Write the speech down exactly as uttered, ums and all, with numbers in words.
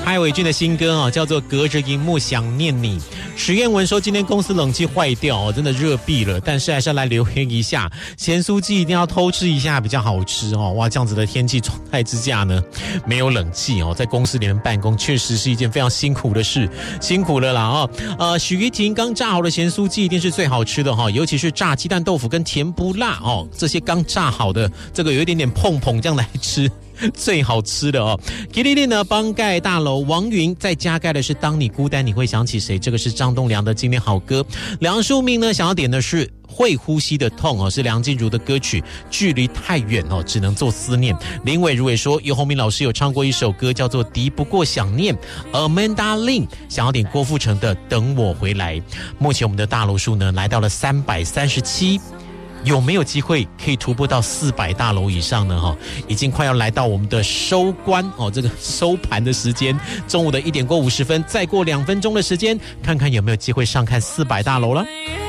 潘玮俊的新歌哦，叫做《隔着荧幕想念你》。史彦文说今天公司冷气坏掉哦，真的热毙了，但是还是要来留言一下，咸酥鸡一定要偷吃一下比较好吃哦。哇，这样子的天气状态之下呢，没有冷气哦，在公司里面办公确实是一件非常辛苦的事，辛苦了啦哦。呃，许玉婷刚炸好的咸酥鸡一定是最好吃的哈、哦，尤其是炸鸡蛋豆腐跟甜不辣哦，这些刚炸好的，这个有一点点碰碰这样来吃。最好吃的哦 Kitty Lin 呢帮盖大楼，王云在加盖的是当你孤单你会想起谁，这个是张栋梁的经典好歌。梁淑明呢想要点的是会呼吸的痛哦，是梁静茹的歌曲，距离太远哦只能做思念。林伟如也说尤鸿明老师有唱过一首歌叫做敌不过想念。 Amanda Lin 想要点郭富城的等我回来。目前我们的大楼数呢来到了三百三十七，有没有机会可以突破到四百大楼以上呢？哈，已经快要来到我们的收官哦，这个收盘的时间，中午的一点过五十分，再过两分钟的时间，看看有没有机会上看四百大楼了。